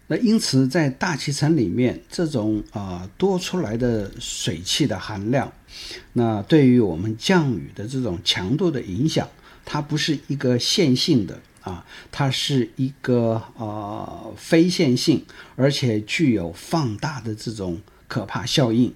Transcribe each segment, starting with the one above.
那因此在大气层里面这种多出来的水汽的含量，那对于我们降雨的这种强度的影响，它不是一个线性的它是一个非线性，而且具有放大的这种可怕效应。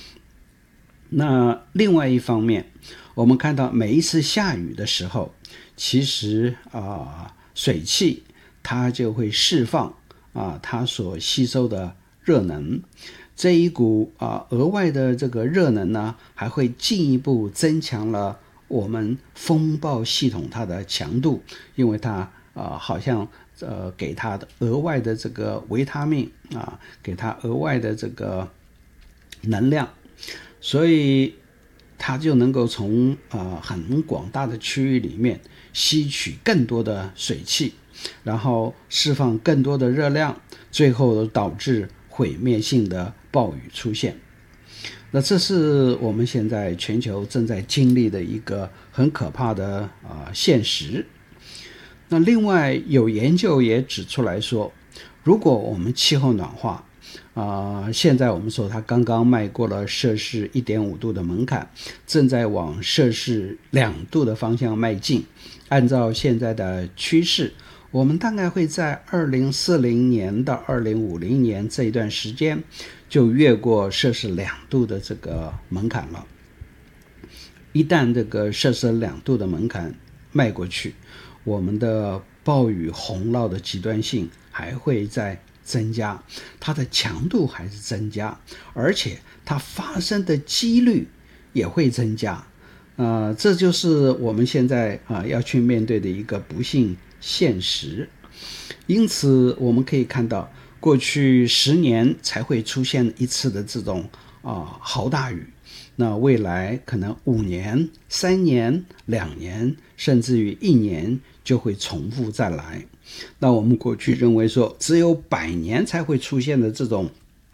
那另外一方面，我们看到每一次下雨的时候，其实水汽它就会释放它所吸收的热能，这一股额外的这个热能呢，还会进一步增强了我们风暴系统它的强度，因为它好像给它的额外的这个维他命给它额外的这个能量，所以它就能够从很广大的区域里面吸取更多的水汽，然后释放更多的热量，最后导致毁灭性的暴雨出现。那这是我们现在全球正在经历的一个很可怕的现实。那另外有研究也指出来说，如果我们气候暖化现在我们说它刚刚迈过了摄氏 1.5 度的门槛，正在往摄氏2度的方向迈进。按照现在的趋势，我们大概会在2040年到2050年这一段时间就越过摄氏2度的这个门槛了。一旦这个摄氏2度的门槛迈过去，我们的暴雨洪涝的极端性还会再增加，它的强度还是增加，而且它发生的几率也会增加。这就是我们现在要去面对的一个不幸现实。因此我们可以看到，过去10年才会出现一次的这种豪大雨，那未来可能5年、3年、2年，甚至于1年就会重复再来。那我们过去认为说只有100年才会出现的这种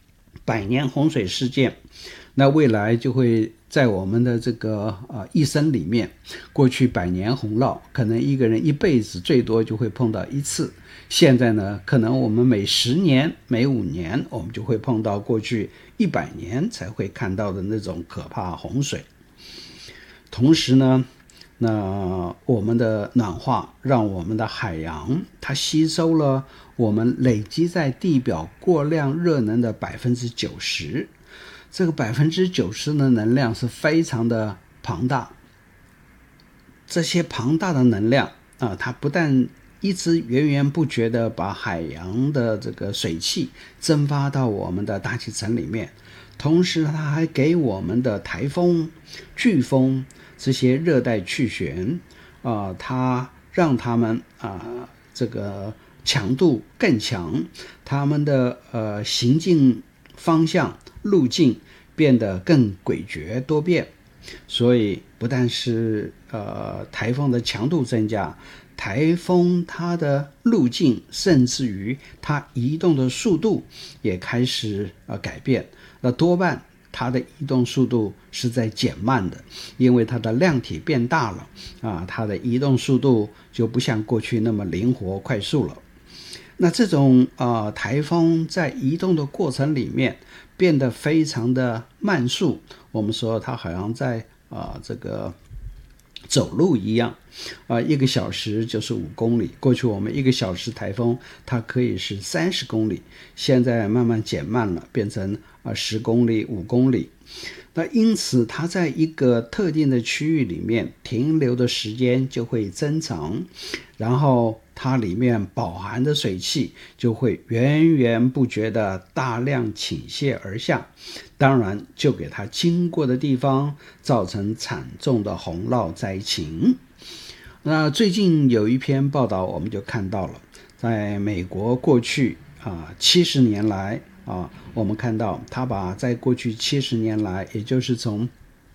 100年洪水事件，那未来就会在我们的这个一生里面，过去100年洪涝可能一个人一辈子最多就会碰到1次，现在呢可能我们每10年每5年我们就会碰到过去100年才会看到的那种可怕洪水。同时呢，那我们的暖化让我们的海洋它吸收了我们累积在地表过量热能的 90%， 这个 90% 的能量是非常的庞大。这些庞大的能量它不但一直源源不绝的把海洋的这个水汽蒸发到我们的大气层里面，同时它还给我们的台风、飓风这些热带气旋它让他们这个强度更强，他们的行进方向路径变得更诡谲多变。所以不但是台风的强度增加，台风它的路径甚至于它移动的速度也开始改变，那多半它的移动速度是在减慢的，因为它的量体变大了它的移动速度就不像过去那么灵活快速了。那这种台风在移动的过程里面变得非常的慢速，我们说它好像在这个走路一样1个小时就是5公里，过去我们1个小时台风它可以是30公里，现在慢慢减慢了，变成10公里、5公里。那因此它在一个特定的区域里面停留的时间就会增长，然后它里面饱含的水汽就会源源不绝的大量倾泻而下，当然就给它经过的地方造成惨重的洪涝灾情。那最近有一篇报道我们就看到了，在美国过去70年来我们看到他把在过去70年来，也就是从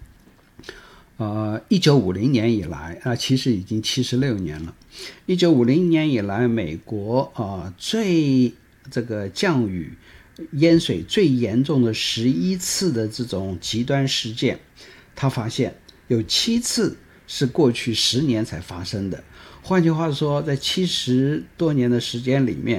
1950年以来其实已经76年了。1950年以来，美国最这个降雨淹水最严重的11次的这种极端事件，他发现有7次是过去10年才发生的。换句话说，在70多年的时间里面，